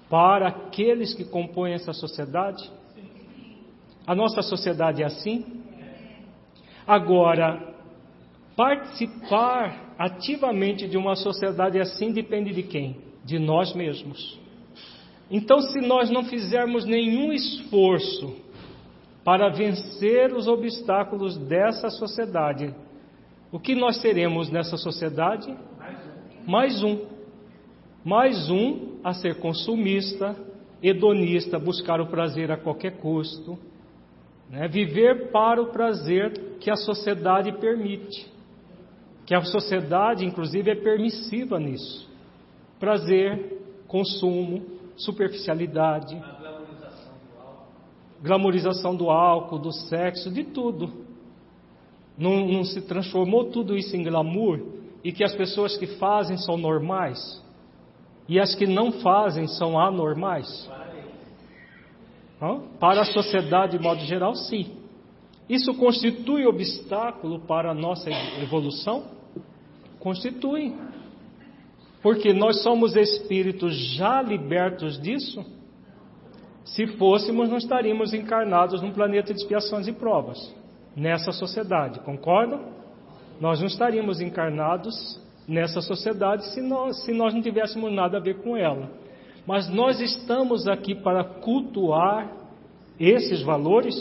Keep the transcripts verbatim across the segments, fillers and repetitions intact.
para aqueles que compõem essa sociedade? A nossa sociedade é assim? Agora, participar ativamente de uma sociedade assim depende de quem? De nós mesmos. Então, se nós não fizermos nenhum esforço para vencer os obstáculos dessa sociedade, o que nós seremos nessa sociedade? Mais um. Mais um a ser consumista, hedonista, buscar o prazer a qualquer custo, né? Viver para o prazer que a sociedade permite, que a sociedade, inclusive, é permissiva nisso. Prazer, consumo, superficialidade, a glamorização do álcool, glamorização do álcool, do sexo, de tudo. Não, não se transformou tudo isso em glamour e que as pessoas que fazem são normais e as que não fazem são anormais? Hã? Para a sociedade de modo geral, sim. Isso constitui obstáculo para a nossa evolução? Constitui. Porque nós somos espíritos já libertos disso? Se fôssemos, não estaríamos encarnados num planeta de expiações e provas, nessa sociedade, concordam? Nós não estaríamos encarnados nessa sociedade se nós, se nós não tivéssemos nada a ver com ela. Mas nós estamos aqui para cultuar esses valores?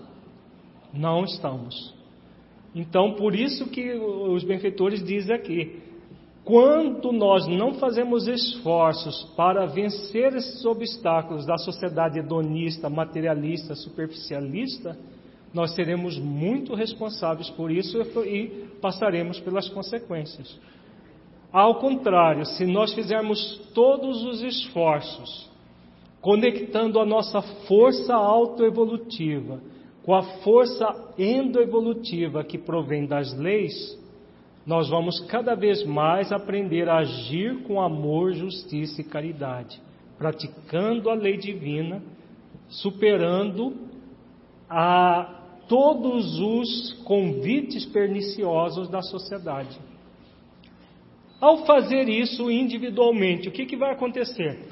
Não estamos. Então, por isso que os benfeitores dizem aqui, quando nós não fazemos esforços para vencer esses obstáculos da sociedade hedonista, materialista, superficialista, nós seremos muito responsáveis por isso e passaremos pelas consequências. Ao contrário, se nós fizermos todos os esforços, conectando a nossa força autoevolutiva com a força endoevolutiva que provém das leis, nós vamos cada vez mais aprender a agir com amor, justiça e caridade, praticando a lei divina, superando a todos os convites perniciosos da sociedade. Ao fazer isso individualmente, o que, que vai acontecer?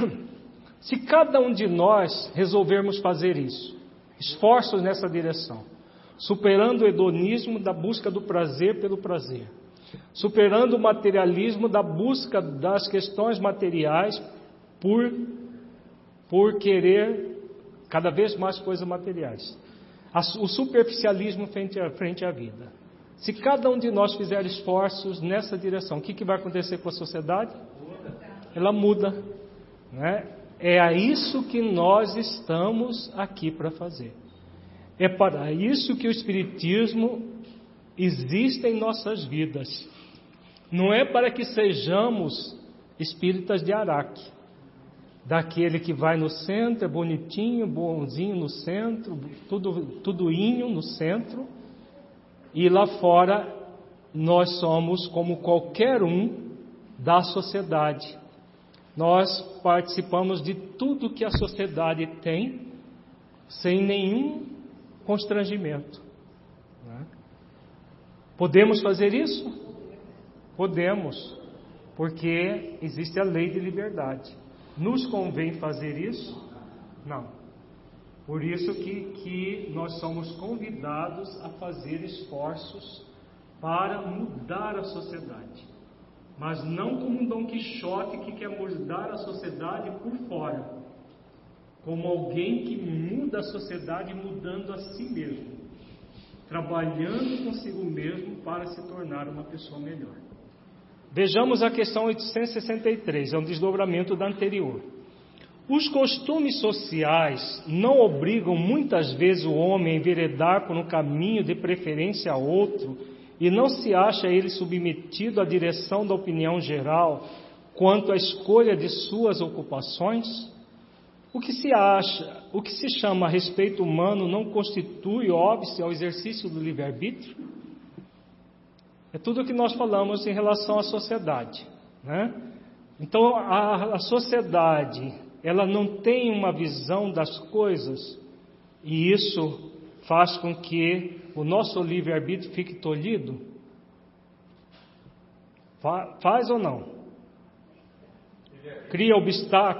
Se cada um de nós resolvermos fazer isso, esforços nessa direção, superando o hedonismo da busca do prazer pelo prazer, superando o materialismo da busca das questões materiais por, por querer cada vez mais coisas materiais, o superficialismo frente à, frente à vida. Se cada um de nós fizer esforços nessa direção, o que, que vai acontecer com a sociedade? Ela muda, né? É a isso que nós estamos aqui para fazer. É para isso que o Espiritismo existe em nossas vidas. Não é para que sejamos espíritas de Araque, daquele que vai no centro, é bonitinho, bonzinho no centro, tudo, tudoinho no centro, e lá fora nós somos como qualquer um da sociedade. Nós participamos de tudo que a sociedade tem, sem nenhum constrangimento. Né? Podemos fazer isso? Podemos, porque existe a lei de liberdade. Nos convém fazer isso? Não. Por isso que, que nós somos convidados a fazer esforços para mudar a sociedade. Mas não como um Dom Quixote que quer mudar a sociedade por fora, como alguém que muda a sociedade mudando a si mesmo, trabalhando consigo mesmo para se tornar uma pessoa melhor. Vejamos a questão oitocentos e sessenta e três, é um desdobramento da anterior. Os costumes sociais não obrigam muitas vezes o homem a enveredar por um caminho de preferência a outro, e não se acha ele submetido à direção da opinião geral quanto à escolha de suas ocupações? O que se acha, o que se chama respeito humano não constitui óbice ao exercício do livre-arbítrio? É tudo o que nós falamos em relação à sociedade, né? Então, a, a sociedade, ela não tem uma visão das coisas, e isso faz com que o nosso livre-arbítrio fique tolhido? Fa- faz ou não? Cria obstáculos.